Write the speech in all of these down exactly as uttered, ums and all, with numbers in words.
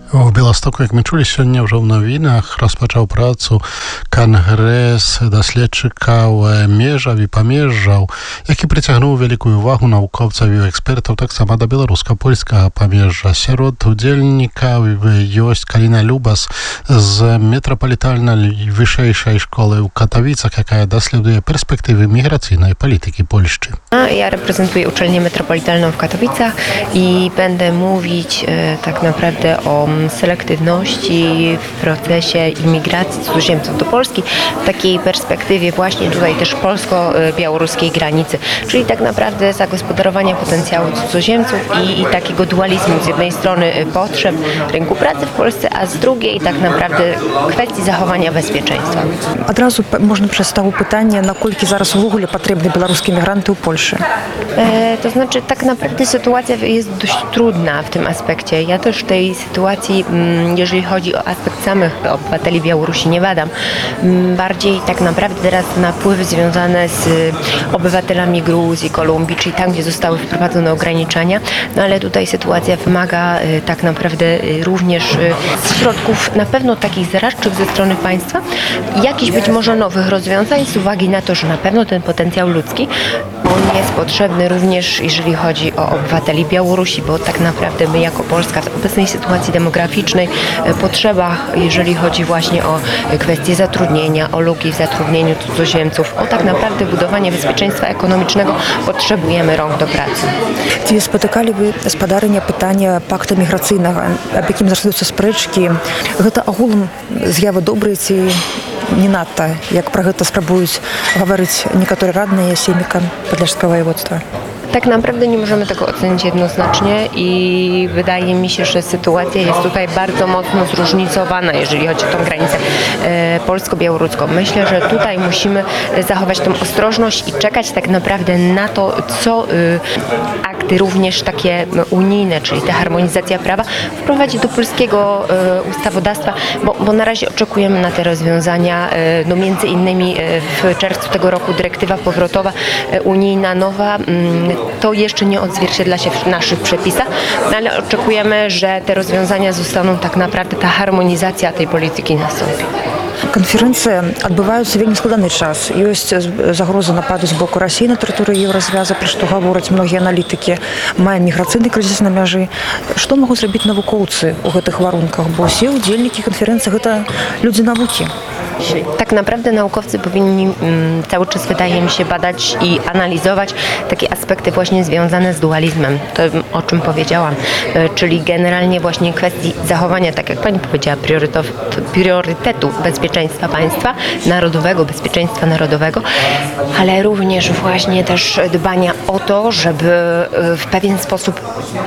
У Беластоку, як мы чулі сёння ўжо ў навінах, распачаў працу кангрэс даследчыкаў межаў і памежжаў, які прыцягнуў вялікую увагу навукоўцаў і экспертаў таксама да беларуска-польскага памежжа. Сярод удзельнікаў ёсць Каліна Любас з метрапалітальнай вышэйшай школы ў Катавіцах, якая даследуе перспектывы міграцыйнай палітыкі Польшчы. Ja reprezentuję uczelnię metropolitalną w Katowicach i będę mówić e, tak naprawdę o selektywności w procesie imigracji cudzoziemców do Polski w takiej perspektywie właśnie tutaj też polsko-białoruskiej granicy, czyli tak naprawdę zagospodarowania potencjału cudzoziemców i, i takiego dualizmu z jednej strony potrzeb rynku pracy w Polsce, a z drugiej tak naprawdę kwestii zachowania bezpieczeństwa. Od razu można przedstawić pytanie, na koliki zaraz w ogóle potrzebne białoruskie migranty w Polsce? E, to znaczy tak naprawdę sytuacja jest dość trudna w tym aspekcie. Ja też tej sytuacji, jeżeli chodzi o aspekt samych obywateli Białorusi, nie badam. Bardziej tak naprawdę teraz napływy związane z obywatelami Gruzji, Kolumbii, czyli tam, gdzie zostały wprowadzone ograniczenia, no ale tutaj sytuacja wymaga tak naprawdę również środków na pewno takich zaradczych ze strony państwa, jakichś być może nowych rozwiązań z uwagi na to, że na pewno ten potencjał ludzki on jest potrzebny również, jeżeli chodzi o obywateli Białorusi, bo tak naprawdę my jako Polska w obecnej sytuacji demograficznej, potrzebach, jeżeli chodzi właśnie o kwestie zatrudnienia, o luki w zatrudnieniu cudzoziemców, o tak naprawdę budowanie bezpieczeństwa ekonomicznego, potrzebujemy rąk do pracy. Ці спатыкалі вы спадарня пытання пакта міграцыйнага, аб якім застаюцца спрэчкі. Гэта агулам з'явы добрыя ці не надта, як пра гэта спрабуюць гаварыць некаторыя радныя семіка Подляшскага воеводства? Tak naprawdę nie możemy tego ocenić jednoznacznie i wydaje mi się, że sytuacja jest tutaj bardzo mocno zróżnicowana, jeżeli chodzi o tą granicę e, polsko-białoruską. Myślę, że tutaj musimy zachować tą ostrożność i czekać tak naprawdę na to, co y, akty również takie unijne, czyli ta harmonizacja prawa, wprowadzi do polskiego y, ustawodawstwa, bo, bo na razie oczekujemy na te rozwiązania. Y, no między innymi y, w czerwcu tego roku dyrektywa powrotowa y, unijna nowa y, to jeszcze nie odzwierciedla się w naszych przepisach, no ale oczekujemy, że te rozwiązania zostaną tak naprawdę, ta harmonizacja tej polityki nastąpi. Канферэнцыя адбываюцца вельмі складаны час. Ёсць загроза нападу з боку Расіі на тэрыторыі Еўразвяза, пра што гавораць многія аналітыкі. Мае міграцыйны крызіс на мяжы. Што могуць зрабіць навукоўцы ў гэтых варунках? Бо ўсе удзельнікі канферэнцыі гэта людзі навукі. Tak naprawdę naukowcy powinni mm, cały czas, wydaje mi się, badać i analizować takie aspekty właśnie związane z dualizmem, to o czym powiedziałam, e, czyli generalnie właśnie kwestii zachowania, tak jak pani powiedziała, priorytetu bezpieczeństwa państwa narodowego, bezpieczeństwa narodowego, ale również właśnie też dbania o to, żeby w pewien sposób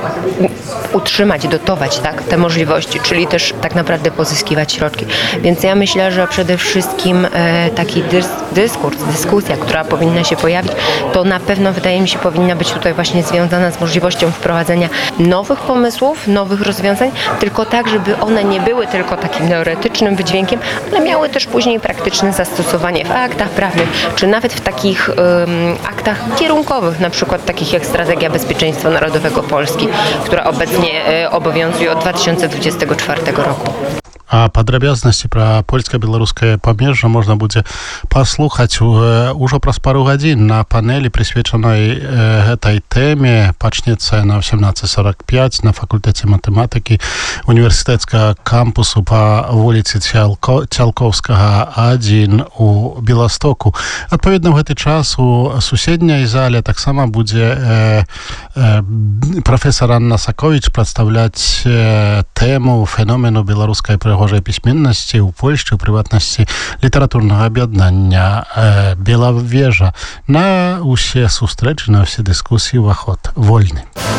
utrzymać, dotować tak, te możliwości, czyli też tak naprawdę pozyskiwać środki. Więc ja myślę, że przede wszystkim e, taki dys, dyskurs, dyskusja, która powinna się pojawić, to na pewno wydaje mi się powinna być tutaj właśnie związana z możliwością wprowadzenia nowych pomysłów, nowych rozwiązań, tylko tak, żeby one nie były tylko takim teoretycznym wydźwiękiem, ale miały też później praktyczne zastosowanie w aktach prawnych, czy nawet w takich um, aktach kierunkowych, na przykład takich jak Strategia Bezpieczeństwa Narodowego Polski, która obecnie e, obowiązuje od dwa tysiące dwudziestego czwartego roku. А падрабязнасці пра польска-беларускае памежжа можна будзе паслухаць ужо праз пару гадзін на панелі, прысвечанай гэтай тэме. Пачнецца на восемнадцать сорок пять на факультэце матэматыкі універсітэцкага кампусу па вуліцы Цялковскага адзін у Беластоку. Адпаведна, ў гэты час у суседняй зале таксама будзе э, э, прафесар Анна Саковіч прадстаўляць э, тэму феномену беларускай прыгожай пісьменнасці ў Польшчы, у прыватнасці літаратурнага аб'яднання э, Белавежа. На усе сустрэчы, на ўсе дыскусіі ўваход вольны.